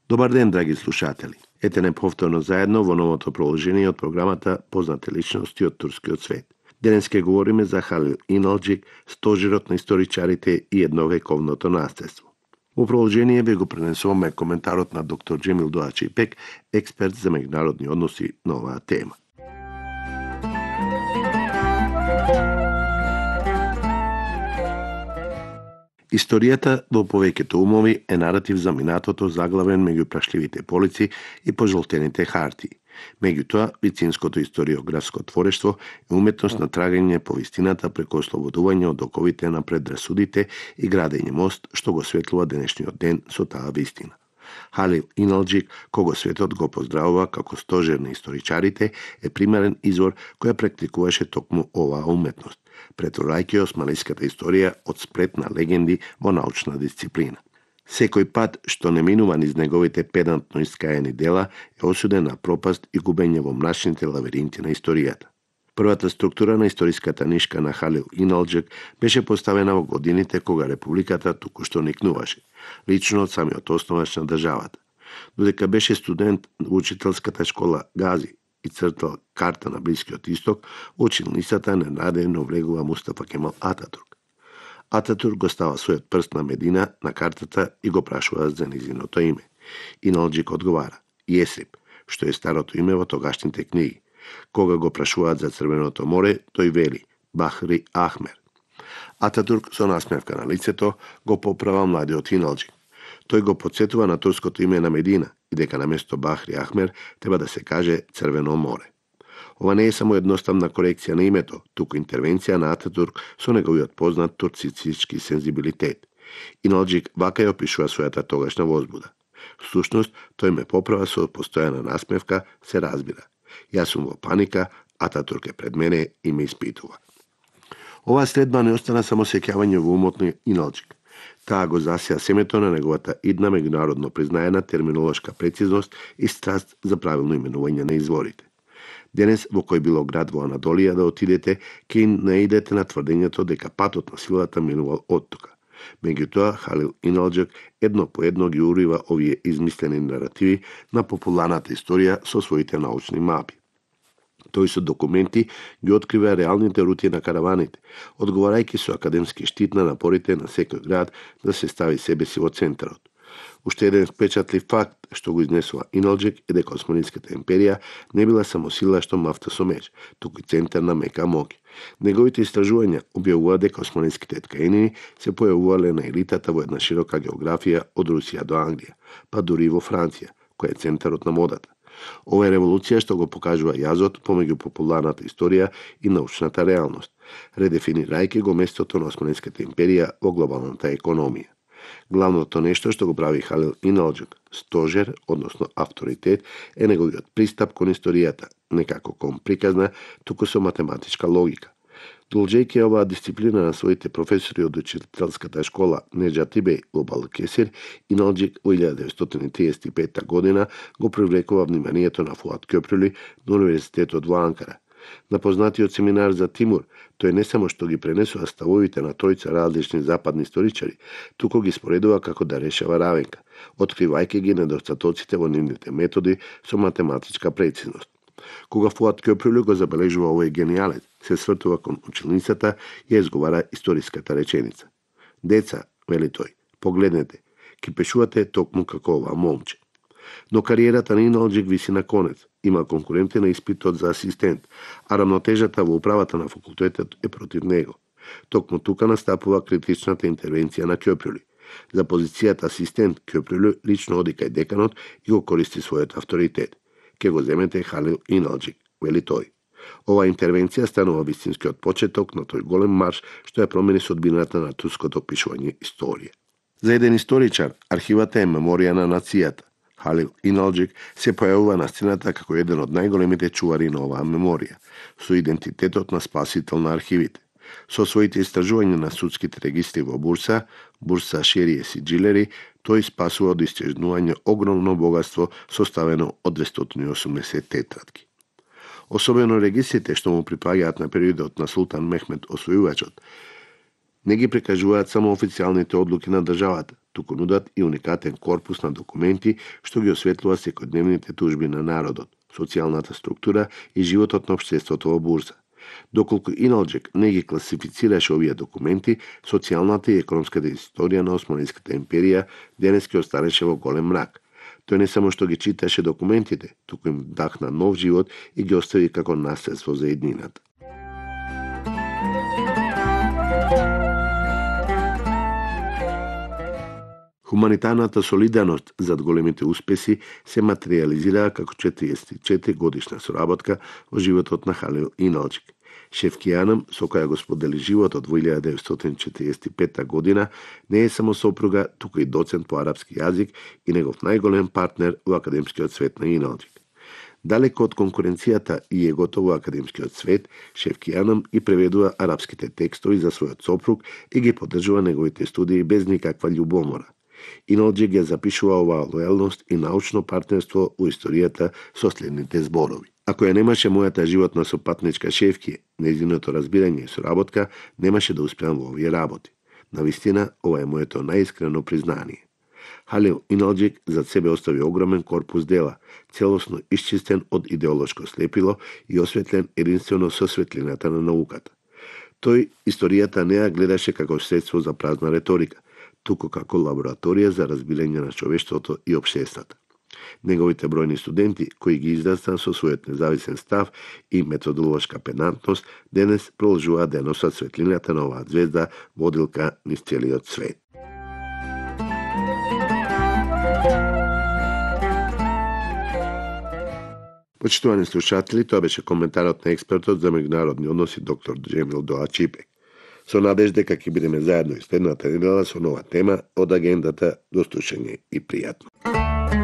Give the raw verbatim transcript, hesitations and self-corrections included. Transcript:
Добар ден, драги слушатели. Ете не повторно заедно во новото продолжение од програмата Познати личности од турскиот свет. Денес ќе говориме за Халил Иналджик, стожерот на историчарите и едновековното наследство. Во продолжение ви го пренесуваме коментарот на доктор Джемил Доачипек, експерт за меѓународни односи на оваа тема. Историјата во повеќето умови е наратив за минатото заглавен меѓу прашливите полици и пожолтените хартии. Меѓутоа, вицинското историографско творештво е уметност на трагање по вистината преку ослободување од оковите на предрасудите и градење мост што го светлува денешниот ден со таа вистина. Халил Иналджик, кого светот го поздравува како стожер на историчарите, е примерен извор која практикуваше токму оваа уметност, претворајќи османлиската историја од сплет на легенди во научна дисциплина. Секој пат што не минува низ неговите педантно искаени дела е осуден на пропаст и губење во мрачните лавиринти на историјата. Првата структура на историската нишка на Халил Иналджик беше поставена во годините кога републиката току-што никнуваше, лично од самиот основач на државата. Додека беше студент во учителската школа Гази и цртал карта на Блискиот Исток, во училницата ненадејно влегува Мустафа Кемал Ататурк. Ататурк го става својот прст на Медина на картата и го прашува за низиното име. Иналджик одговара Јесрип, што е старото име во тогашните книги. Кога го прашуваат за Црвеното море, тој вели Бахри Ахмер. Ататурк со насмевка на лицето го поправа младиот Иналджик. Тој го подсетува на турското име на Медина и дека наместо Бахри Ахмер треба да се каже Црвено море. Ова не е само едноставна корекција на името, туку интервенција на Ататурк со неговиот познат турцистички сензибилитет. Иналджик вака ја опишува својата тогашна возбуда. Всушност, тој ме поправа со постојана насмевка, се разбира. Јас сум во паника, Ататурк е пред мене и ме испитува. Оваа следба не остана само сеќавање во умот на Иналджик. Таа го засија семето на неговата идна меѓународно признаена терминолошка прецизност и страст за правилно именување на изворите. Денес, во кој било град во Анадолија да отидете, ќе наидете на тврдењето дека патот на силата минувал од тука. Меѓутоа, Халил Иналджик едно по едно ги урива овие измислени наративи на популарната историја со своите научни мапи. Тој со документи ги открива реалните рути на караваните, одговарајќи со академски штит на напорите на секој град да се стави себе си во центарот. Уште еден впечатлив факт што го изнесува Иналджик е дека Османлиската империја не била само сила што мафта со меч, туку и центар на мека моќ. Неговите истражувања објавуваат дека османлиските ткаенини се појавувале на елитата во една широка географија од Русија до Англија, па дури и во Франција, која е центарот на модата. Ова е револуција што го покажува јазот помеѓу популарната историја и научната реалност, редефинирајќи го местото на Османлиската империја во глобалната економија. Главното нешто што го прави Халил Иналджик стожер, односно авторитет, е неговиот пристап кон историјата, не како кон приказна, туку со математичка логика. Должејќи оваа дисциплина на своите професори од учителската школа Неџати беј во Балкесир, Иналджик во илјада деветстотини триесет и пета година го привлекува вниманието на Фуат Кёпрюли на Универзитетот во Анкара. На познатиот семинар за Тимур, тој не само што ги пренесува ставовите на тројца различни западни историчари, туку ги споредува како да решава равенка, откривајќи ги недостатоците во нивните методи со математичка прецизност. Кога Фуат Кёпрюли го забележува овој генијалец, се свртува кон училницата и ја изговара историската реченица. Деца, вели тој, погледнете, ки пишувате токму како ова момче. Но кариерата на Иналджик виси на конец. Има конкуренти на испитот за асистент, а рамнотежата во управата на факултетот е против него. Токму тука настапува критичната интервенција на Кёпрюли. За позицијата асистент Кёпрюли лично оди кај деканот и го користи својот авторитет. Ке го земете Халил Иналджик, вели тој. Ова интервенција станува вистинскиот почеток на тој голем марш што ја промени судбината на турското пишување историја. За еден историчар, архивата е меморија на нацијата. Халил Иналджик се појавува на сцената како еден од најголемите чувари на оваа меморија, со идентитетот на спасител на архивите. Со своите истражувања на судските регистри во Бурса, Бурса Шериес и Джилери, тој спасува од истражување огромно богатство составено од двестоти и осумдесет тетрадки. Особено регистрите што му припаѓаат на периодот на Султан Мехмед Освојувачот, не ги прикажуваат само официјалните одлуки на државата, туку нудат и уникатен корпус на документи што ги осветлува секојдневните тужби на народот, социјалната структура и животот на општеството во бурза. Доколку Иналџик не ги класифицираше овие документи, социјалната и економската историја на Османската империја денес ќе останеше во голем мрак. Тој не само што ги читаше документите, туку им дахна нов живот и ги остави како наследство за еднината. Хуманитарната солидарност зад големите успеси се материализираа како четириесет и четири годишна соработка во животот на Халил Иналџик. Шевкијанам, со која го сподели животот во илјада деветстотини четириесет и пета година, не е само сопруга, туку и доцент по арапски јазик и негов најголем партнер во академскиот свет на Иналџик. Далеко од конкуренцијата и егото во академскиот свет, Шевкијанам и преведува арапските текстови за својот сопруг и ги поддржува неговите студии без никаква љубомора. Иналџик ја запишува оваа лојалност и научно партнерство во историјата со следните зборови. Ако ја немаше мојата животна сопатничка Шевки, нејзиното разбирање и соработка, немаше да успеам во овие работи. Навистина, ова е моето најискрено признание. Халил Иналџик зад себе остави огромен корпус дела, целосно исчистен од идеолошко слепило и осветлен единствено со светлината на науката. Тој историјата не ја гледаше како средство за празна реторика, туку како лабораторија за разбирање на човештвото и општеството. Неговите бројни студенти, кои ги израсна со својот независен став и методолошка педантност, денес продолжуваат да носат светлината на оваа звезда водилка низ целиот свет. Почитувани слушатели, тоа беше коментарот на експертот за меѓународни односи доктор Џемил Доачипек. Со надежда дека ќе бидеме заедно и следната недела со нова тема од агендата. До слушање и пријатно.